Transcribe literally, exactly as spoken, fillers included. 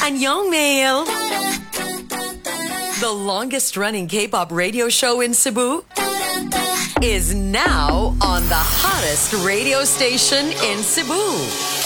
Annyeongmail. The longest running K-pop radio show in Cebu is now on the hottest radio station in Cebu.